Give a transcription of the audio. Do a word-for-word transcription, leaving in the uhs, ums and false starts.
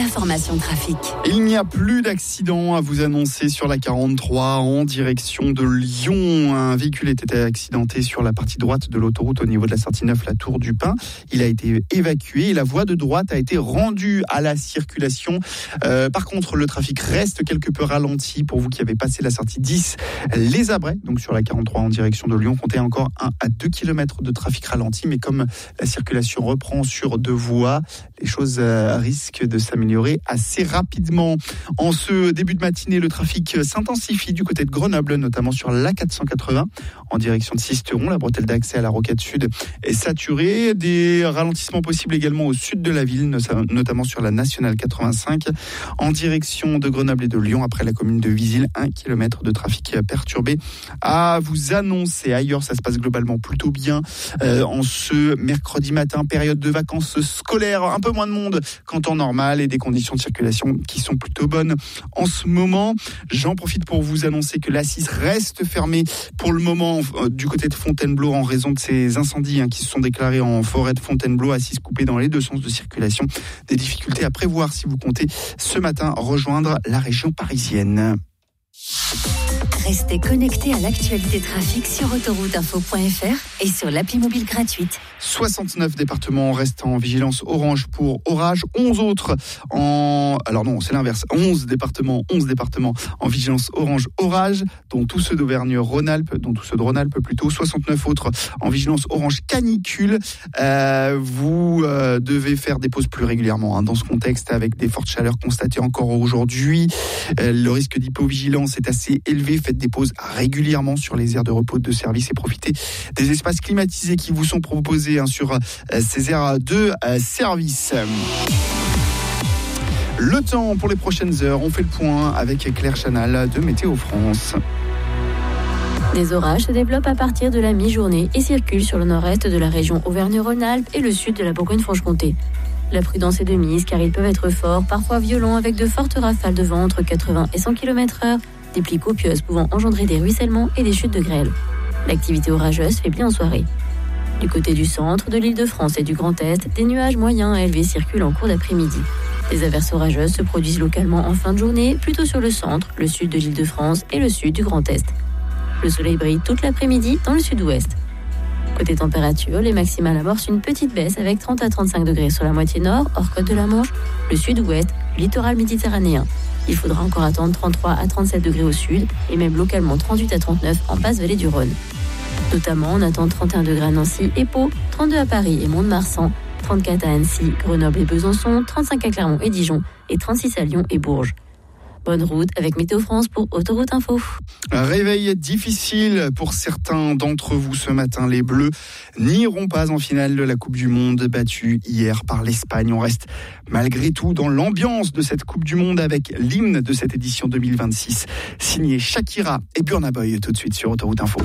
l'information trafic. Il n'y a plus d'accident à vous annoncer sur la quarante-trois en direction de Lyon. Un véhicule était accidenté sur la partie droite de l'autoroute au niveau de la sortie neuf, la Tour du Pin. Il a été évacué et la voie de droite a été rendue à la circulation. Euh, par contre, le trafic reste quelque peu ralenti pour vous qui avez passé la sortie dix, les Abrais. Donc sur la quarante-trois en direction de Lyon, comptez encore un à deux kilomètres de trafic ralenti. Mais comme la circulation reprend sur deux voies, les choses risquent de s'améliorer assez rapidement. En ce début de matinée, le trafic s'intensifie du côté de Grenoble, notamment sur l'A quatre cent quatre-vingts en direction de Sisteron. La bretelle d'accès à la Rocade Sud est saturée. Des ralentissements possibles également au sud de la ville, notamment sur la nationale quatre-vingt-cinq en direction de Grenoble et de Lyon. Après la commune de Visil, un kilomètre de trafic perturbé à vous annoncer. Ailleurs, ça se passe globalement plutôt bien. Euh, en ce mercredi matin, période de vacances scolaires, un peu moins de monde qu'en temps normal et des conditions de circulation qui sont plutôt bonnes en ce moment. J'en profite pour vous annoncer que l'A six reste fermée pour le moment euh, du côté de Fontainebleau en raison de ces incendies hein, qui se sont déclarés en forêt de Fontainebleau. A six coupée dans les deux sens de circulation. Des difficultés à prévoir si vous comptez ce matin rejoindre la région parisienne. Restez connectés à l'actualité trafic sur autoroute info point f r et sur l'appli mobile gratuite. soixante-neuf départements restent en vigilance orange pour orage, onze autres en... Alors non, c'est l'inverse, onze départements, onze départements en vigilance orange orage, dont tous ceux d'Auvergne-Rhône-Alpes, dont tous ceux de Rhône-Alpes plutôt, soixante-neuf autres en vigilance orange canicule. Euh, vous euh, devez faire des pauses plus régulièrement hein, dans ce contexte avec des fortes chaleurs constatées encore aujourd'hui. Euh, le risque d'hypovigilance est assez élevé. Faites des pauses régulièrement sur les aires de repos de service et profitez des espaces climatisés qui vous sont proposés hein, sur euh, ces aires de euh, service. Le temps pour les prochaines heures, on fait le point avec Claire Chanal de Météo France. Des orages se développent à partir de la mi-journée et circulent sur le nord-est de la région Auvergne-Rhône-Alpes et le sud de la Bourgogne-Franche-Comté. La prudence est de mise car ils peuvent être forts, parfois violents avec de fortes rafales de vent entre quatre-vingts et cent kilomètres heure, des pluies copieuses pouvant engendrer des ruissellements et des chutes de grêle. L'activité orageuse faiblit en soirée. Du côté du centre, de l'Île-de-France et du Grand Est, des nuages moyens à élevés circulent en cours d'après-midi. Des averses orageuses se produisent localement en fin de journée, plutôt sur le centre, le sud de l'Île-de-France et le sud du Grand Est. Le soleil brille toute l'après-midi dans le sud-ouest. Côté température, les maximales amorcent une petite baisse avec trente à trente-cinq degrés sur la moitié nord, hors côte de la Manche, le sud-ouest, le littoral méditerranéen. Il faudra encore attendre trente-trois à trente-sept degrés au sud et même localement trente-huit à trente-neuf en basse-vallée du Rhône. Notamment, on attend trente et un degrés à Nancy et Pau, trente-deux à Paris et Mont-de-Marsan, trente-quatre à Annecy, Grenoble et Besançon, trente-cinq à Clermont et Dijon et trente-six à Lyon et Bourges. Bonne route avec Météo France pour Autoroute Info. Un réveil difficile pour certains d'entre vous ce matin. Les Bleus n'iront pas en finale de la Coupe du Monde, battue hier par l'Espagne. On reste malgré tout dans l'ambiance de cette Coupe du Monde avec l'hymne de cette édition deux mille vingt-six, signé Shakira et Burna Boy, tout de suite sur Autoroute Info.